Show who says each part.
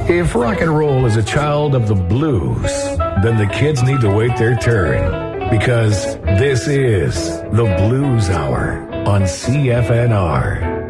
Speaker 1: If rock and roll is a child of the blues, then the kids need to wait their turn, because this is the Blues Hour on CFNR.